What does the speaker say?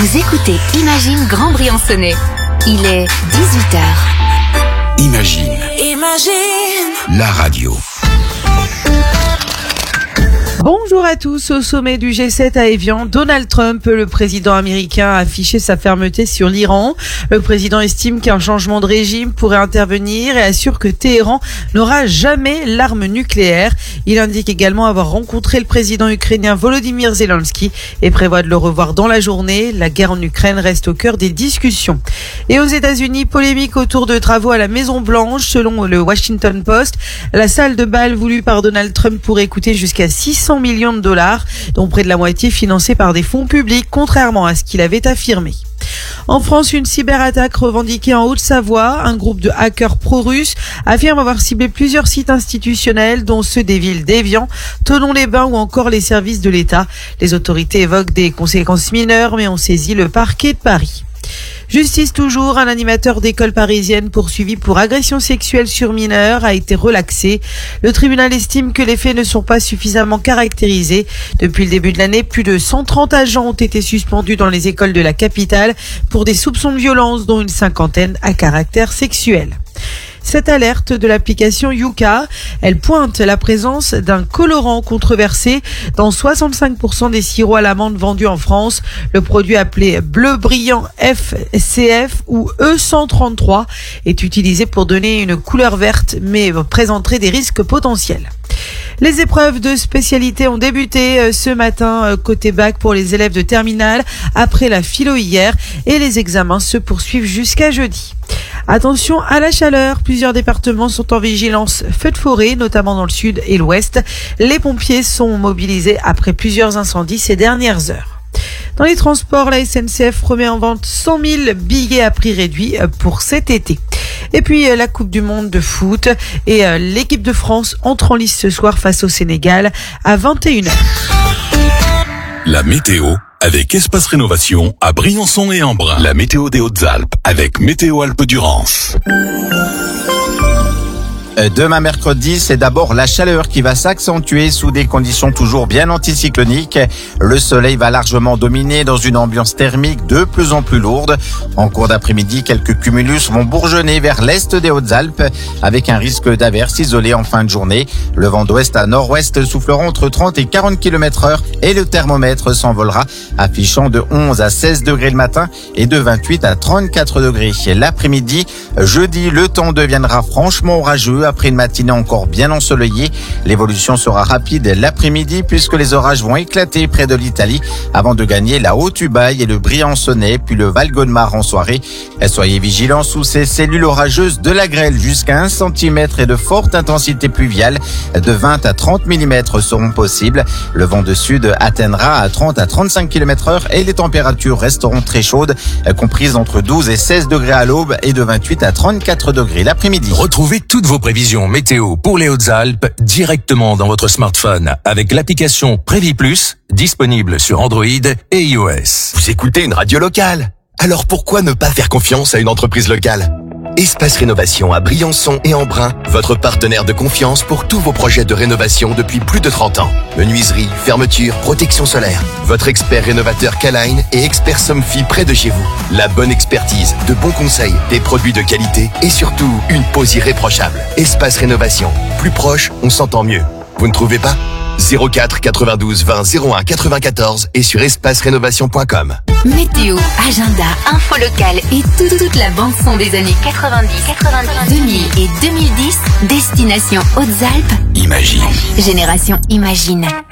Vous écoutez Imagine Grand Briançonnais. Il est 18h. Imagine. La radio. Bonjour à tous. Au sommet du G7 à Évian, Donald Trump, le président américain, a affiché sa fermeté sur l'Iran. Le président estime qu'un changement de régime pourrait intervenir et assure que Téhéran n'aura jamais l'arme nucléaire. Il indique également avoir rencontré le président ukrainien Volodymyr Zelensky et prévoit de le revoir dans la journée. La guerre en Ukraine reste au cœur des discussions. Et aux États-Unis, polémique autour de travaux à la Maison-Blanche. Selon le Washington Post, la salle de bal voulue par Donald Trump pourrait coûter jusqu'à 600 millions de dollars, dont près de la moitié financés par des fonds publics, contrairement à ce qu'il avait affirmé. En France, une cyberattaque revendiquée en Haute-Savoie. Un groupe de hackers pro-russes affirme avoir ciblé plusieurs sites institutionnels, dont ceux des villes d'Évian, Thonon-les-Bains ou encore les services de l'État. Les autorités évoquent des conséquences mineures, mais ont saisi le parquet de Paris. Justice toujours, un animateur d'école parisienne poursuivi pour agression sexuelle sur mineur a été relaxé. Le tribunal estime que les faits ne sont pas suffisamment caractérisés. Depuis le début de l'année, plus de 130 agents ont été suspendus dans les écoles de la capitale pour des soupçons de violence, dont une cinquantaine à caractère sexuel. Cette alerte de l'application Yuka, elle pointe la présence d'un colorant controversé dans 65% des sirops à l'amande vendus en France. Le produit appelé bleu brillant FCF ou E133 est utilisé pour donner une couleur verte mais présenterait des risques potentiels. Les épreuves de spécialité ont débuté ce matin côté bac pour les élèves de terminale après la philo hier et les examens se poursuivent jusqu'à jeudi. Attention à la chaleur, plusieurs départements sont en vigilance feu de forêt, notamment dans le sud et l'ouest. Les pompiers sont mobilisés après plusieurs incendies ces dernières heures. Dans les transports, la SNCF remet en vente 100 000 billets à prix réduit pour cet été. Et puis la Coupe du Monde de foot et l'équipe de France entre en lice ce soir face au Sénégal à 21h. La météo avec Espace Rénovation à Briançon et Embrun. La météo des Hautes-Alpes avec Météo Alpes-Durance. Demain mercredi, c'est d'abord la chaleur qui va s'accentuer sous des conditions toujours bien anticycloniques. Le soleil va largement dominer dans une ambiance thermique de plus en plus lourde. En cours d'après-midi, quelques cumulus vont bourgeonner vers l'est des Hautes-Alpes avec un risque d'averses isolées en fin de journée. Le vent d'ouest à nord-ouest soufflera entre 30 et 40 km/h et le thermomètre s'envolera, affichant de 11 à 16 degrés le matin et de 28 à 34 degrés l'après-midi. Jeudi, le temps deviendra franchement orageux après une matinée encore bien ensoleillée. L'évolution sera rapide l'après-midi puisque les orages vont éclater près de l'Italie avant de gagner la Haute-Ubaye et le Briançonnais puis le Val-Gaudemar en soirée. Soyez vigilants sous ces cellules orageuses de la grêle jusqu'à 1 cm et de forte intensité pluviale de 20 à 30 mm seront possibles. Le vent de sud atteindra à 30 à 35 km/h et les températures resteront très chaudes, comprises entre 12 et 16 degrés à l'aube et de 28 à 34 degrés l'après-midi. Retrouvez toutes vos prévisions météo pour les Hautes-Alpes directement dans votre smartphone avec l'application Prévis Plus, disponible sur Android et iOS. Vous écoutez une radio locale, alors pourquoi ne pas faire confiance à une entreprise locale ? Espace Rénovation à Briançon et Embrun, votre partenaire de confiance pour tous vos projets de rénovation depuis plus de 30 ans. Menuiserie, fermeture, protection solaire. Votre expert rénovateur K-Line et expert Somfy près de chez vous. La bonne expertise, de bons conseils, des produits de qualité et surtout une pose irréprochable. Espace Rénovation. Plus proche, on s'entend mieux. Vous ne trouvez pas ? 04 92 20 01 94 et sur espacerénovation.com. Météo, agenda, info locale et toute la bande-son des années 90, 2000 et 2010, destination Hautes-Alpes. Imagine. Génération Imagine.